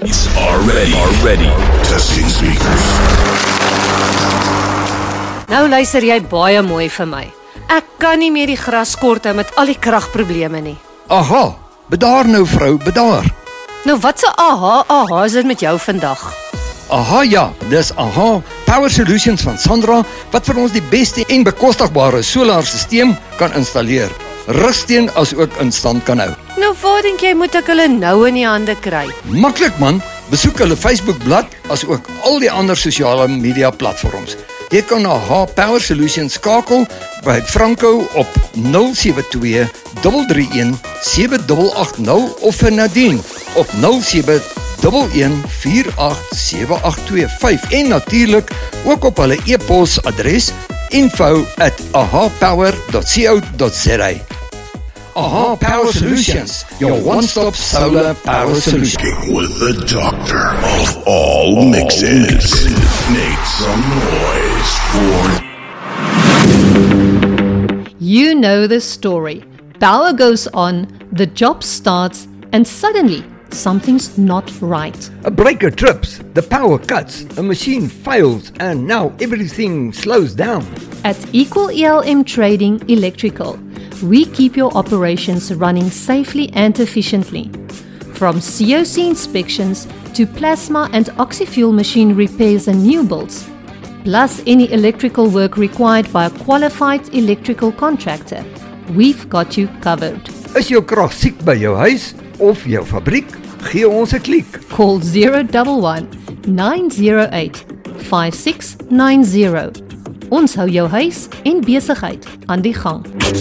Lights are ready. Testing speakers. Nou luister jy baie mooi vir my. Ek kan nie meer die gras kort hou met al die kragprobleme nie. Aha, bedaar nou vrou, bedaar. Nou wat se aha is dit met jou vandag? Aha ja, dis Aha Power Solutions van Sandra wat vir ons die beste en bekostigbare solarstelsel kan installeer. Rugsteen as ook in stand kan hou. Nou waar dink jy moet ek hulle nou in die hande kry? Maklik man, besoek hulle Facebookblad as ook al die ander sosiale media platforms. Jy kan na Aha Power Solutions skakel by Franco op 072 331 7880 of vir Nadine op 0711 487825 en natuurlik ook op hulle e-pos adres info@ahapower.co.za. Aha Power Solutions, your one-stop solar power solution. With the doctor of all mixes. Make some noise for... You know the story. Power goes on, the job starts, and suddenly something's not right. A breaker trips, the power cuts, a machine fails, and now everything slows down. At Equal ELM Trading Electrical, we keep your operations running safely and efficiently. From COC inspections to plasma and oxy-fuel machine repairs and new builds, plus any electrical work required by a qualified electrical contractor, we've got you covered. Is jou krag siek by jou huis of jou fabriek? Gee ons 'n klik. Call 011 908 5690. Ons hou jou huis en besigheid aan die gang.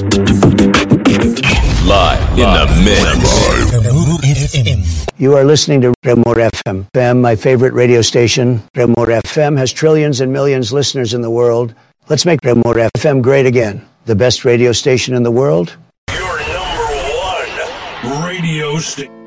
Live in the mix. You are listening to Remor FM, my favorite radio station. Remor FM has trillions and millions of listeners in the world. Let's make Remor FM great again. The best radio station in the world. Your number one radio station.